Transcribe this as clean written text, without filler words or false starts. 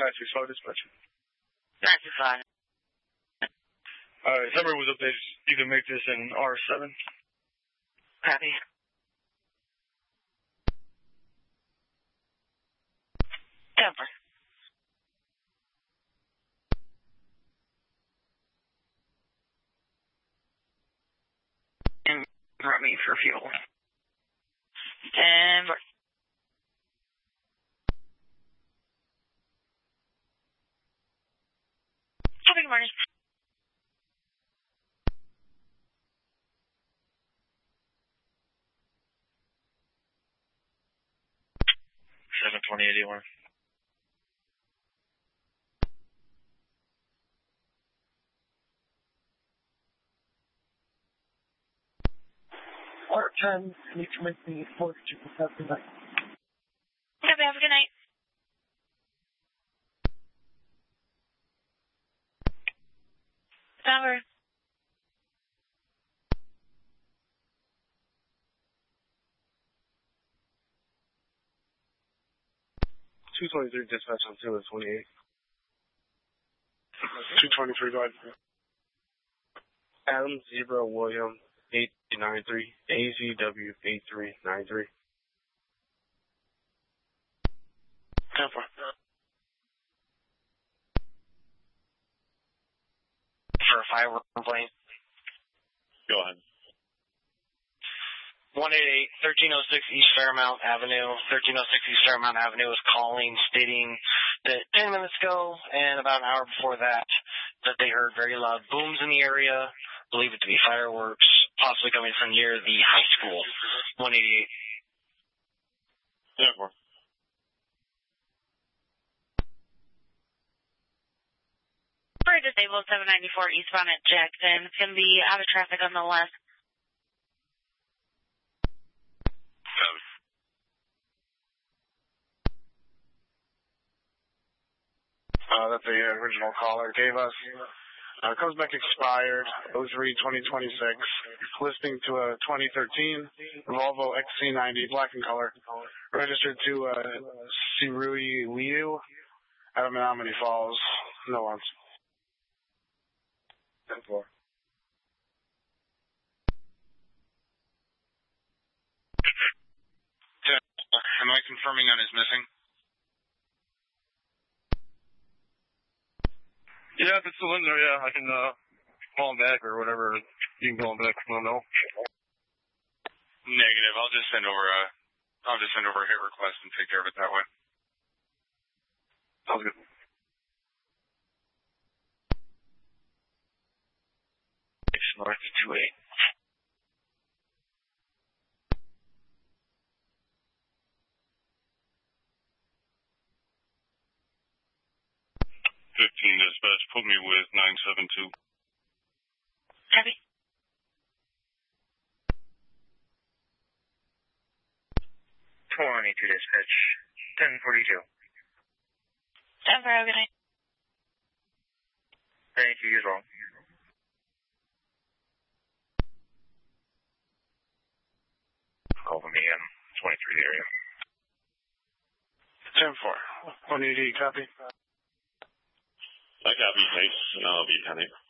965 dispatch. 965. Summary was updated. You can make this in R7. Copy. Denver. And brought me for fuel. Denver. Good morning. Seven 2081. Part 10, need to make the 4th to protect the night. Have a good night. Denver. Two 23 dispatch on 228. 223 go ahead. Adam Zebra William 893 AZW 8393. Denver. For a firework complaint. Go ahead. 188-1306 East Fairmount Avenue. 1306 East Fairmount Avenue is calling, stating that 10 minutes ago and about an hour before that they heard very loud booms in the area. Believe it to be fireworks, possibly coming from near the high school. 188. Yeah, For disabled 794 eastbound at Jackson, it's going to be out of traffic on the left. That the original caller gave us. Comes back expired. Those read 2026. Listing to a 2013 Volvo XC90, black in color. Registered to Sirui Liu out of Menominee Falls. No ones. 10-4. Am I confirming on his missing? Yeah, if it's still in there, yeah, I can call him back or whatever. You can call him back if you want to know. Negative. I'll just send over a hit request and take care of it that way. Sounds good. North 28. Dispatch, put me with 972. Copy. Dispatch, 1042. Denver, have a good night. Thank you as well. Call from the 23 area. 10-4. 180, copy. I copy, thanks. I'll be 10-8.